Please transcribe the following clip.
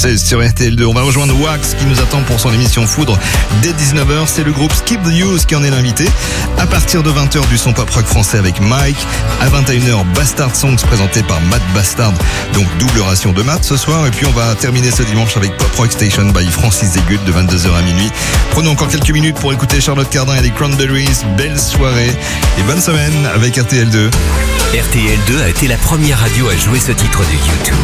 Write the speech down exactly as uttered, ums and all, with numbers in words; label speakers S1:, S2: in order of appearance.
S1: seize sur R T L deux. On va rejoindre Wax qui nous attend pour son émission Foudre dès dix-neuf heures. C'est le groupe Skip the Use qui en est l'invité. À partir de vingt heures, du son pop rock français avec Mike. À vingt et une heures, Bastard Songs présenté par Matt Bastard. Donc double ration de Matt ce soir. Et puis on va terminer ce dimanche avec Pop Rock Station by Francis Zégut de vingt-deux heures à minuit. Prenons encore quelques minutes pour écouter Charlotte Cardin et les Cranberries. Belle soirée et bonne semaine avec R T L deux.
S2: R T L deux a été la première radio à jouer ce titre de YouTube.